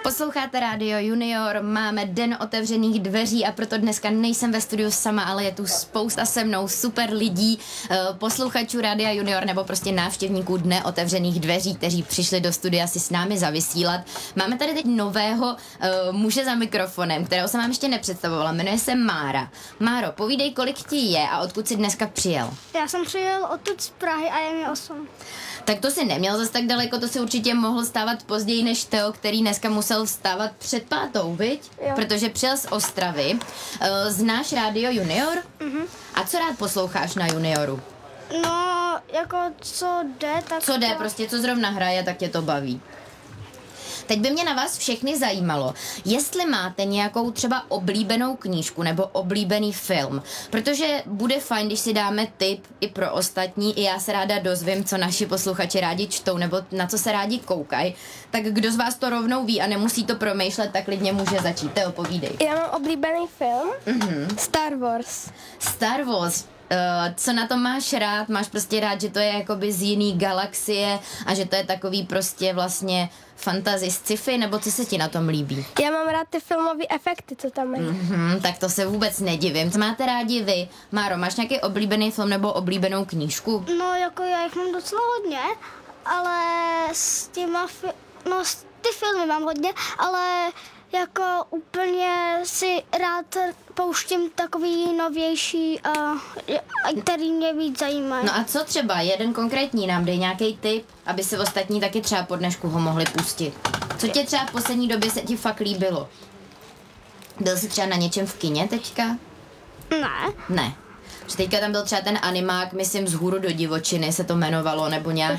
Posloucháte Rádio Junior, máme den otevřených dveří a proto dneska nejsem ve studiu sama, ale je tu spousta se mnou super lidí, posluchačů Rádia Junior nebo prostě návštěvníků Dne otevřených dveří, kteří přišli do studia si s námi zavysílat. Máme tady teď nového muže za mikrofonem, kterého jsem vám ještě nepředstavovala, jmenuje se Mára. Máro, povídej, kolik ti je a odkud jsi dneska přijel? Já jsem přijel odtud z Prahy a je mi 8. Tak to si neměl zase tak daleko, to si určitě mohl stávat později než Teo, který dneska musel vstávat před 5, viď? Jo. Protože přijel z Ostravy. Znáš Rádio Junior? Mhm. A co rád posloucháš na Junioru? No, jako co jde, tak... Co jde, prostě co zrovna hraje, tak tě to baví. Teď by mě na vás všechny zajímalo, jestli máte nějakou třeba oblíbenou knížku nebo oblíbený film, protože bude fajn, když si dáme tip i pro ostatní, i já se ráda dozvím, co naši posluchači rádi čtou nebo na co se rádi koukají. Tak kdo z vás to rovnou ví a nemusí to promýšlet, tak klidně může začít. Teo, povídej. Já mám oblíbený film. Star Wars. Star Wars. Co na to máš rád? Máš prostě rád, že to je jakoby z jiný galaxie a že to je takový prostě vlastně fantasy sci-fi, nebo co se ti na tom líbí? Já mám rád ty filmové efekty, co tam je. Tak to se vůbec nedivím. Co máte rádi vy? Máro, máš nějaký oblíbený film nebo oblíbenou knížku? No, jako já jich mám docela hodně, ale s těma ty filmy mám hodně, ale jako úplně si rád pouštím takový novější, který mě víc zajímají. No a co třeba? Jeden konkrétní nám dej nějaký tip, aby se ostatní taky třeba po dnešku ho mohli pustit. Co tě třeba v poslední době se ti fakt líbilo? Byl jsi třeba na něčem v kině teďka? Ne. Ne. Že teďka tam byl třeba ten animák, myslím, Vzhůru do divočiny se to jmenovalo, nebo nějak.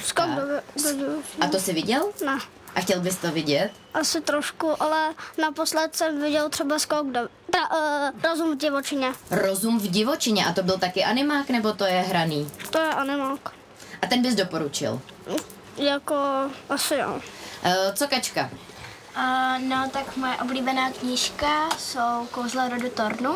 A to jsi viděl? Ne. A chtěl bys to vidět? Asi trošku, ale naposled jsem viděl třeba Rozum v divočině. Rozum v divočině, a to byl taky animák, nebo to je hraný? To je animák. A ten bys doporučil? Jako asi jo. Co Kačka? No, tak moje oblíbená knížka jsou Kouzla rodu Tornu.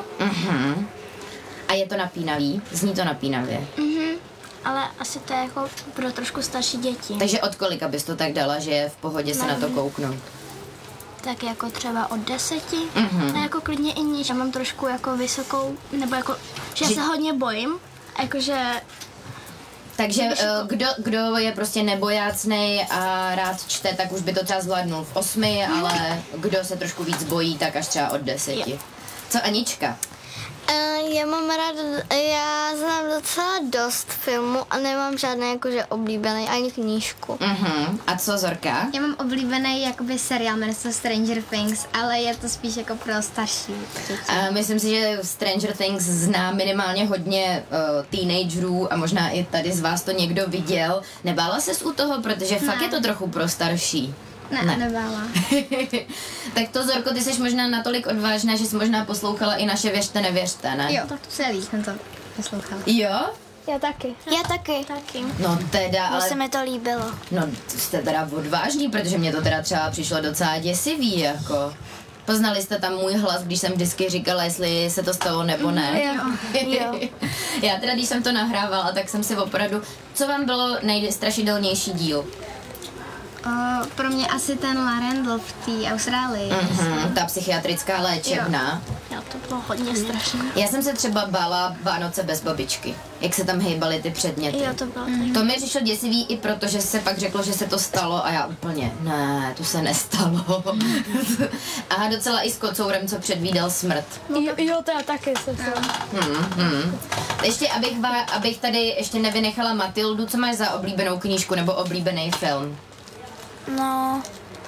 A je to napínavý? Zní to napínavě. Ale asi to je jako pro trošku starší děti. Takže od kolika bys to tak dala, že je v pohodě se na to kouknout? Tak jako třeba od 10. A jako klidně i níž. Já mám trošku jako vysokou, nebo jako, že já se hodně bojím. Jakože... Takže kdo je prostě nebojácnej a rád čte, tak už by to třeba zvládnul v 8, ale kdo se trošku víc bojí, tak až třeba od 10. Jo. Co Anička? Já mám rád, já znám docela dost filmů a nemám žádný jakože oblíbený ani knížku. A co Zorka? Já mám oblíbený jakoby seriál, jmenuje se Stranger Things, ale je to spíš jako pro starší děti. Myslím si, že Stranger Things zná minimálně hodně teenagerů a možná i tady z vás to někdo viděl. Nebála ses u toho, protože fakt je to trochu pro starší. Ne. Nebála. Tak to, Zorko, ty jsi možná natolik odvážná, že jsi možná poslouchala i naše Věřte, nevěřte, ne? Jo, tak celý jsem to poslouchala. Jo? Já taky. Já taky. No teda, ale... Se mi to líbilo. No, jste teda odvážný, protože mě to teda třeba přišlo docela děsivý, jako... Poznali jste tam můj hlas, když jsem vždycky říkala, jestli se to stalo nebo ne? Jo. Já teda, když jsem to nahrávala, tak jsem si opravdu... Co vám bylo nejstrašidelnější díl? Pro mě asi ten Larendl v té Austrálii. Ta psychiatrická léčebna. Jo, to bylo hodně strašné. Já jsem se třeba bála Vánoce bez babičky. Jak se tam hejbaly ty předměty. Jo, to bylo taky. To mi přišlo děsivý i proto, že se pak řeklo, že se to stalo a já úplně, ne, to se nestalo. A docela i s kocourem, co předvídal smrt. Jo, to já taky jsem se. Ještě, abych tady ještě nevynechala Matildu, co máš za oblíbenou knížku nebo oblíbený film? No,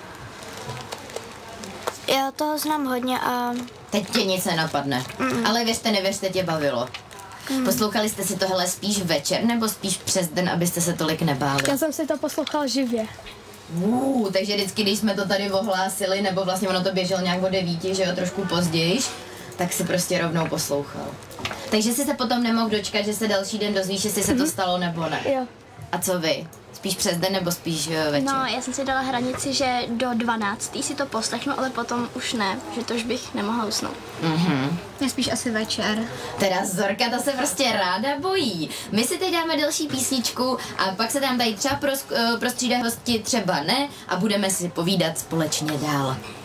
já toho znám hodně a... Teď tě nic nenapadne. Ale věřte, nevěřte, tě bavilo. Poslouchali jste si tohle spíš večer nebo spíš přes den, abyste se tolik nebáli? Já jsem si to poslouchal živě. Takže vždycky, když jsme to tady ohlásili, nebo vlastně ono to běželo nějak o 9, že jo, trošku později, tak si prostě rovnou poslouchal. Takže jsi se potom nemohl dočkat, že se další den dozvíš, jestli se to stalo nebo ne. Jo. A co vy? Spíš přes den nebo spíš večer? No, já jsem si dala hranici, že do 12. si to poslechnu, ale potom už ne, že to už bych nemohla usnout. Já spíš asi večer. Teda Zorka, ta se prostě ráda bojí. My si teď dáme další písničku a pak se tam tady třeba prostřídají hosti, třeba ne a budeme si povídat společně dál.